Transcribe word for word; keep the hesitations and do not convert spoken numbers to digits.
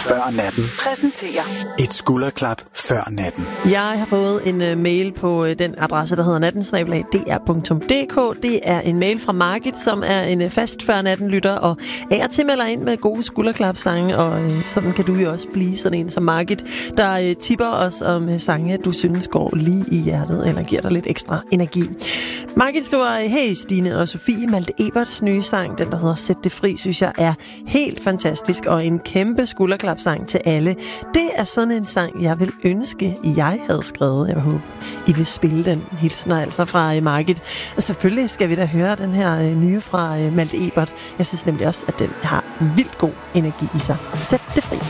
før natten præsenterer et skulderklap før natten. Jeg har fået en uh, mail på uh, den adresse, der hedder natten snabel-a d r punktum d k. Det er en mail fra Margit, som er en uh, fast før natten lytter, og af og til melder ind med gode skulderklapsange, og uh, sådan kan du jo også blive sådan en som Margit, der uh, tipper os om uh, sange, du synes går lige i hjertet, eller giver dig lidt ekstra energi. Margit skriver, hey Stine og Sofie, Malte Eberts nye sang, den der hedder Sæt det fri, synes jeg er helt fantastisk, og en kæmpe skulderklapsang til alle. Det er sådan en sang, jeg vil ønske, jeg havde skrevet. Jeg håber, I vil spille den. Hilsner altså fra Margit. Og selvfølgelig skal vi da høre den her nye fra Malte Ebert. Jeg synes nemlig også, at den har vildt god energi i sig. Sæt det fri.